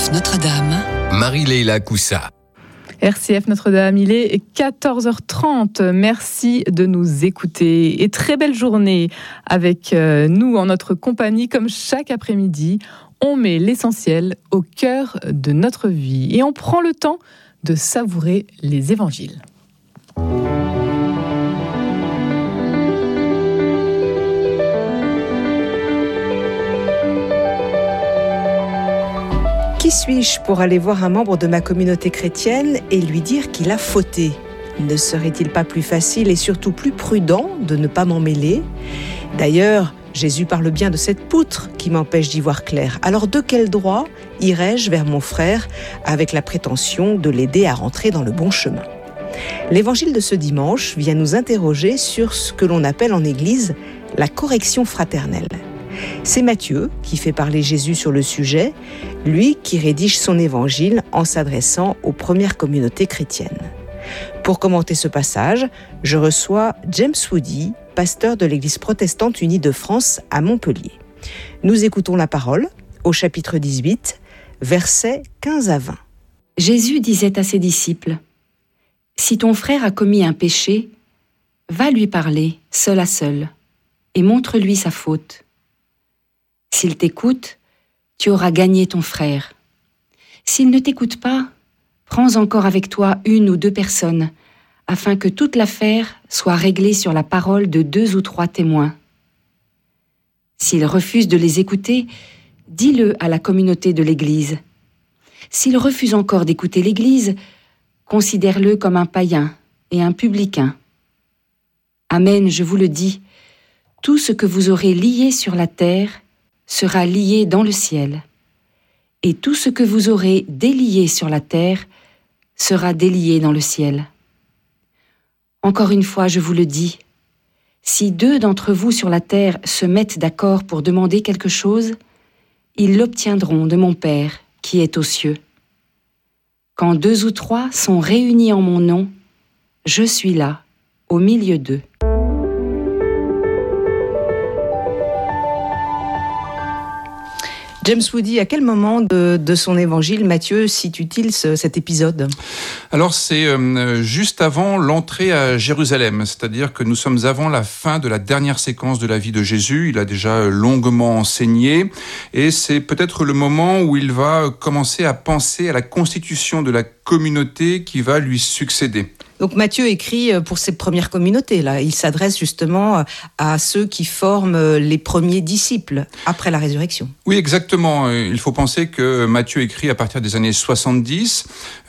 RCF Notre-Dame, Marie-Leila Coussa. RCF Notre-Dame, il est 14h30. Merci de nous écouter et très belle journée avec nous en notre compagnie. Comme chaque après-midi, on met l'essentiel au cœur de notre vie et on prend le temps de savourer les évangiles. Qui suis-je pour aller voir un membre de ma communauté chrétienne et lui dire qu'il a fauté ? Ne serait-il pas plus facile et surtout plus prudent de ne pas m'en mêler ? D'ailleurs, Jésus parle bien de cette poutre qui m'empêche d'y voir clair. Alors de quel droit irais-je vers mon frère avec la prétention de l'aider à rentrer dans le bon chemin ? L'évangile de ce dimanche vient nous interroger sur ce que l'on appelle en Église la correction fraternelle. C'est Matthieu qui fait parler Jésus sur le sujet, lui qui rédige son évangile en s'adressant aux premières communautés chrétiennes. Pour commenter ce passage, je reçois James Woody, pasteur de l'Église protestante unie de France à Montpellier. Nous écoutons la parole au chapitre 18, versets 15 à 20. Jésus disait à ses disciples : « Si ton frère a commis un péché, va lui parler seul à seul et montre-lui sa faute. S'il t'écoute, tu auras gagné ton frère. S'il ne t'écoute pas, prends encore avec toi 1 ou 2 personnes, afin que toute l'affaire soit réglée sur la parole de 2 ou 3 témoins. S'il refuse de les écouter, dis-le à la communauté de l'Église. S'il refuse encore d'écouter l'Église, considère-le comme un païen et un publicain. Amen, je vous le dis, tout ce que vous aurez lié sur la terre sera lié dans le ciel, et tout ce que vous aurez délié sur la terre sera délié dans le ciel. Encore une fois, je vous le dis, si 2 d'entre vous sur la terre se mettent d'accord pour demander quelque chose, ils l'obtiendront de mon Père qui est aux cieux. Quand 2 ou 3 sont réunis en mon nom, je suis là, au milieu d'eux. » James Woody, à quel moment de son évangile Matthieu situe-t-il cet épisode ? Alors c'est juste avant l'entrée à Jérusalem, c'est-à-dire que nous sommes avant la fin de la dernière séquence de la vie de Jésus. Il a déjà longuement enseigné et c'est peut-être le moment où il va commencer à penser à la constitution de la communauté qui va lui succéder. Donc Matthieu écrit pour ces premières communautés, là. Il s'adresse justement à ceux qui forment les premiers disciples après la résurrection. Oui, exactement. Il faut penser que Matthieu écrit à partir des années 70.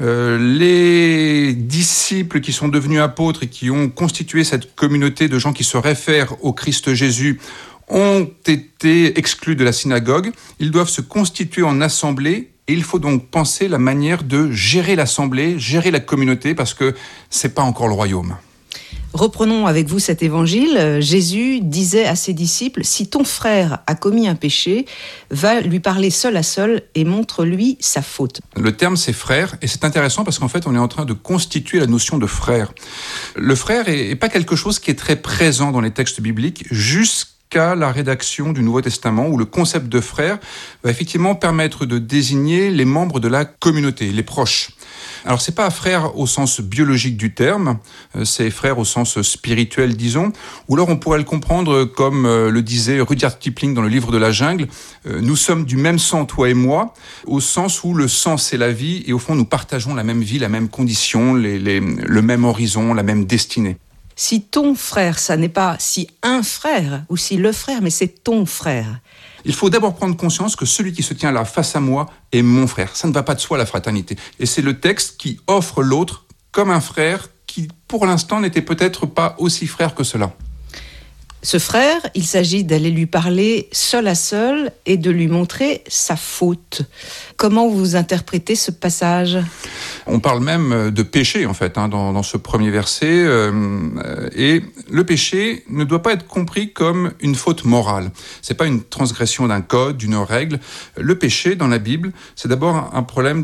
Les disciples qui sont devenus apôtres et qui ont constitué cette communauté de gens qui se réfèrent au Christ Jésus ont été exclus de la synagogue. Ils doivent se constituer en assemblée. Et il faut donc penser la manière de gérer l'assemblée, gérer la communauté, parce que c'est pas encore le royaume. Reprenons avec vous cet évangile. Jésus disait à ses disciples : « Si ton frère a commis un péché, va lui parler seul à seul et montre-lui sa faute. » Le terme, c'est frère, et c'est intéressant parce qu'en fait, on est en train de constituer la notion de frère. Le frère est pas quelque chose qui est très présent dans les textes bibliques, jusqu'à la rédaction du Nouveau Testament, où le concept de frère va effectivement permettre de désigner les membres de la communauté, les proches. Alors c'est pas frère au sens biologique du terme, c'est frère au sens spirituel, disons, ou alors on pourrait le comprendre comme le disait Rudyard Kipling dans le livre de la jungle, nous sommes du même sang, toi et moi, au sens où le sang c'est la vie, et au fond nous partageons la même vie, la même condition, le même horizon, la même destinée. Si ton frère, ça n'est pas si un frère ou si le frère, mais c'est ton frère. Il faut d'abord prendre conscience que celui qui se tient là face à moi est mon frère. Ça ne va pas de soi, la fraternité. Et c'est le texte qui offre l'autre comme un frère qui, pour l'instant, n'était peut-être pas aussi frère que cela. Ce frère, il s'agit d'aller lui parler seul à seul et de lui montrer sa faute. Comment vous interprétez ce passage ? On parle même de péché, en fait, dans ce premier verset. Et le péché ne doit pas être compris comme une faute morale. C'est pas une transgression d'un code, d'une règle. Le péché, dans la Bible, c'est d'abord un problème